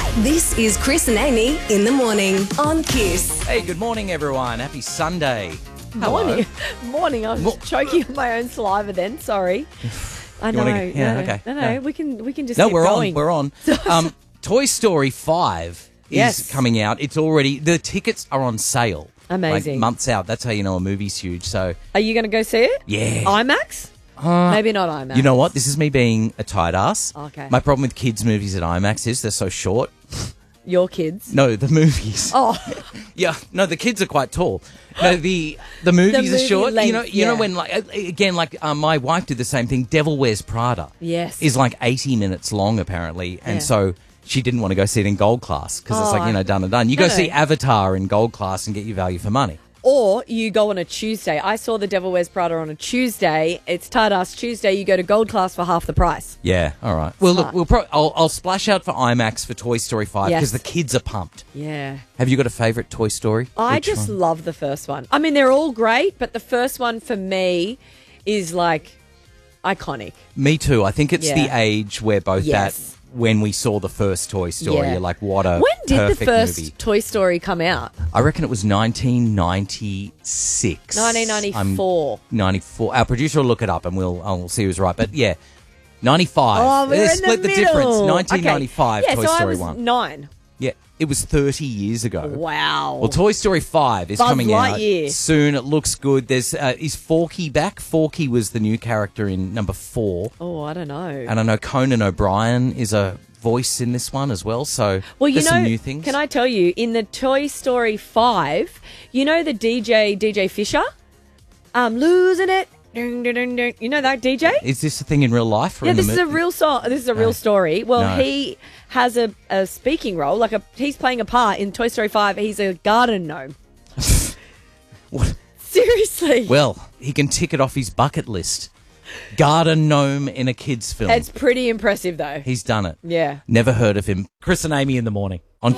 This is Chris and Amy in the morning on Kiss. Hey, good morning, everyone. Happy Sunday. Hello. Morning. I was choking on my own saliva then. Sorry. I know. Okay. No. We can just No, keep we're going. on. We're on. Toy Story 5 Yes. is coming out. It's already, the tickets are on sale. Amazing. Like months out. That's how you know a movie's huge. So, Are you going to go see it? yeah. IMAX? Maybe not IMAX. You know what? This is me being a tight ass. Okay. My problem with kids' movies at IMAX is they're so short. Your kids? No, the movies. Oh, Yeah, no, the kids are quite tall. No, the movies are movie short. length, You know yeah. when my wife did the same thing. Devil Wears Prada. Yes. Is like 80 minutes long apparently, and Yeah. so she didn't want to go see it in gold class because it's Oh, like done and done. You no, go no. see Avatar in gold class and get your value for money. or you go on a Tuesday. I saw The Devil Wears Prada on a Tuesday. It's tight ass Tuesday. You go to gold class for half the price. Yeah, all right. Well, Smart. look, I'll splash out for IMAX for Toy Story 5 Yes. because the kids are pumped. Yeah. Have you got a favourite Toy Story? I Which just one? love the first one. I mean, they're all great, but the first one for me is like iconic. Me too. I think it's Yeah. the age where both Yes. that when we saw the first Toy Story, Yeah. you're like, what a When did the perfect first movie. Toy Story come out? I reckon it was 1996. 1994. 94. Our producer will look it up and we'll see who's right. But yeah, 95. Oh, we're in Split the the difference. middle. 1995 Okay. Yeah, Toy so Story I was 1. 9. Yeah, it was 30 years ago. Wow. Well, Toy Story 5 is Buzz coming out Lightyear. soon. It looks good. There's is Forky back? Forky was the new character in number 4. Oh, I don't know. And I know Conan O'Brien is a voice in this one as well. So Well, you there's know, some new things. can I tell you, in the Toy Story 5, you know the DJ Fisher? Losing it. Ding, ding, ding, ding. You know that DJ? Is this a thing in real life? Or Yeah, in the this is a real song. This is a real story. Well, No. he has a speaking role. He's playing a part in Toy Story 5. He's a garden gnome. What? Seriously. Well, he can tick it off his bucket list. Garden gnome in a kid's film. It's pretty impressive, though. He's done it. Yeah. Never heard of him. Chris and Amy in the morning on